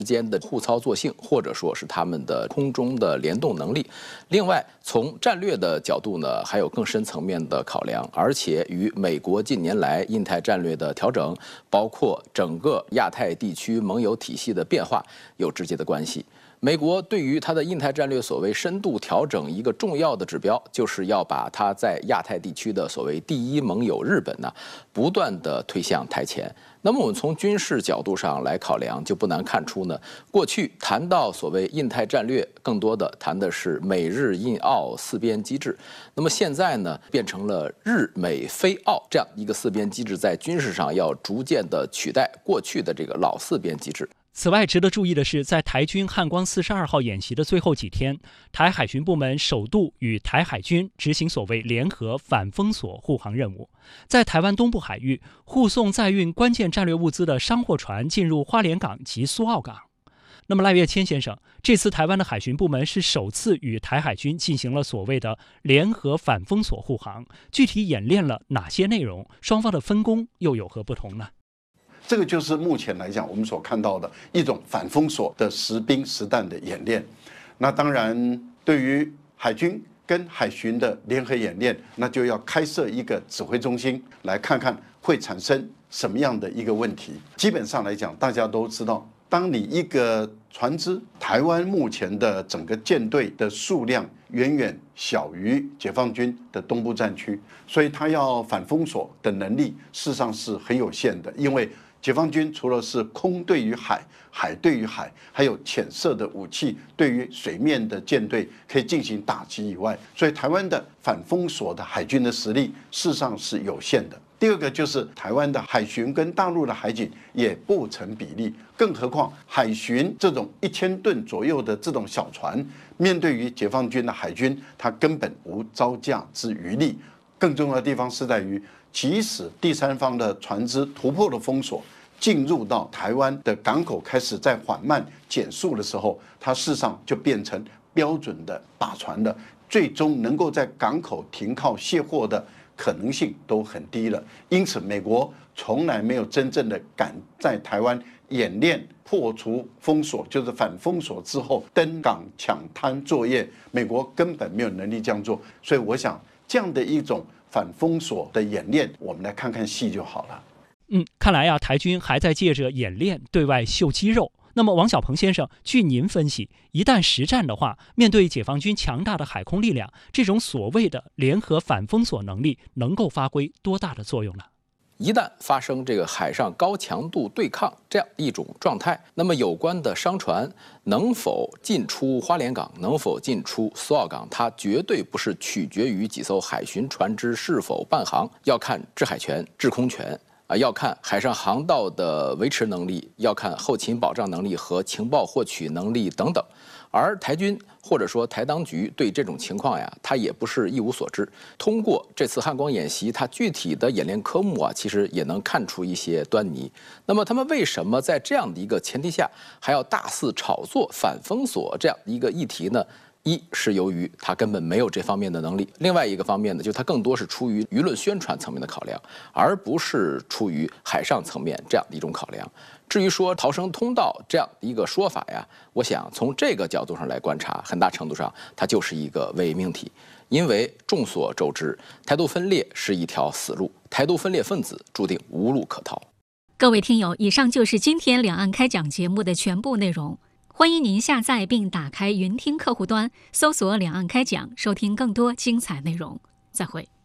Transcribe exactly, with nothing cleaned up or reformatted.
之间的互操作性，或者说是他们的空中的联动能力。另外，从战略的角度呢，还有更深层面的考量，而且与美国近年来印太战略的调整，包括整个亚太地区盟友体系的变化有直接的关系。美国对于它的印太战略所谓深度调整，一个重要的指标，就是要把它在亚太地区的所谓第一盟友日本呢，不断的推向台前。那么我们从军事角度上来考量，就不难看出呢，过去谈到所谓印太战略，更多的谈的是美日印澳四边机制。那么现在呢，变成了日美菲澳这样一个四边机制，在军事上要逐渐的取代过去的这个老四边机制。 此外，值得注意的是，在台军汉光四十二号演习的最后几天，台海巡部门首度与台海军执行所谓联合反封锁护航任务，在台湾东部海域护送载运关键战略物资的商货船进入花莲港及苏澳港。那么赖岳谦先生，这次台湾的海巡部门是首次与台海军进行了所谓的联合反封锁护航，具体演练了哪些内容？双方的分工又有何不同呢？ 这个就是目前来讲我们所看到的一种反封锁的实兵实弹的演练。那当然，对于海军跟海巡的联合演练，那就要开设一个指挥中心，来看看会产生什么样的一个问题。基本上来讲，大家都知道，当你一个船只，台湾目前的整个舰队的数量远远小于解放军的东部战区，所以它要反封锁的能力事实上是很有限的，因为解放军除了是空对于海、海对于海，还有潜射的武器对于水面的舰队可以进行打击以外，所以台湾的反封锁的海军的实力事实上是有限的。第二个就是台湾的海巡跟大陆的海警也不成比例，更何况海巡这种一千吨左右的这种小船，面对于解放军的海军，它根本无招架之余力。更重要的地方是在于，即使第三方的船只突破了封锁，进入到台湾的港口开始在缓慢减速的时候，它事实上就变成标准的靶船了，最终能够在港口停靠卸货的可能性都很低了。因此，美国从来没有真正的敢在台湾演练破除封锁，就是反封锁之后登港抢滩作业，美国根本没有能力这样做。所以，我想这样的一种反封锁的演练，我们来看看戏就好了。 嗯，看来啊，台军还在借着演练对外秀肌肉。那么，王小鹏先生，据您分析，一旦实战的话，面对解放军强大的海空力量，这种所谓的联合反封锁能力能够发挥多大的作用呢？ 一旦发生这个海上高强度对抗这样一种状态，那么有关的商船能否进出花莲港，能否进出苏澳港，它绝对不是取决于几艘海巡船只是否伴航，要看制海权、制空权。啊，要看海上航道的维持能力，要看后勤保障能力和情报获取能力等等。而台军或者说台当局对这种情况呀，他也不是一无所知。通过这次汉光演习，它具体的演练科目啊，其实也能看出一些端倪。那么他们为什么在这样的一个前提下，还要大肆炒作反封锁这样一个议题呢？一是由于他根本没有这方面的能力，另外一个方面呢，就他更多是出于舆论宣传层面的考量，而不是出于海上层面这样的一种考量。至于说逃生通道这样的一个说法呀，我想从这个角度上来观察，很大程度上它就是一个伪命题。因为众所周知，台独分裂是一条死路，台独分裂分子注定无路可逃。 各位听友，以上就是今天两岸开讲节目的全部内容。欢迎您下载并打开云听客户端，搜索“两岸开讲”，收听更多精彩内容。再会。